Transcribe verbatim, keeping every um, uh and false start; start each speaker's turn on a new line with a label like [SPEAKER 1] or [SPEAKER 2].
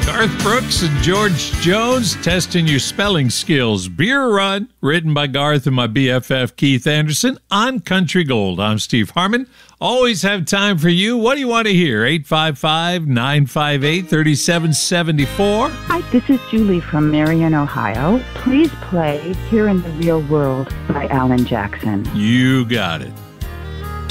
[SPEAKER 1] Garth Brooks and George Jones testing your spelling skills. Beer Run, written by Garth and my B F F Keith Anderson on Country Gold. I'm Steve Harmon. Always have time for you. What do you want to hear? eight five five, nine five eight, three seven seven four.
[SPEAKER 2] Hi, this is Julie from Marion, Ohio. Please play Here in the Real World by Alan Jackson.
[SPEAKER 1] You got it.